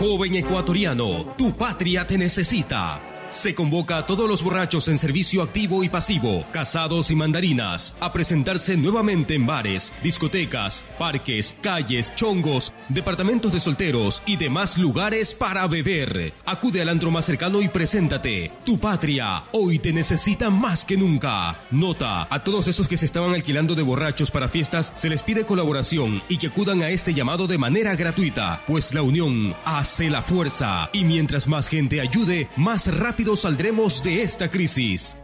Joven ecuatoriano, tu patria te necesita. Se convoca a todos los borrachos en servicio activo y pasivo, casados y mandarinas, a presentarse nuevamente en bares, discotecas, parques, calles, chongos, departamentos de solteros y demás lugares para beber. Acude al antro más cercano y preséntate. Tu patria hoy te necesita más que nunca. Nota: a todos esos que se estaban alquilando de borrachos para fiestas, se les pide colaboración y que acudan a este llamado de manera gratuita, pues la unión hace la fuerza. Y mientras más gente ayude, más rápido saldremos de esta crisis.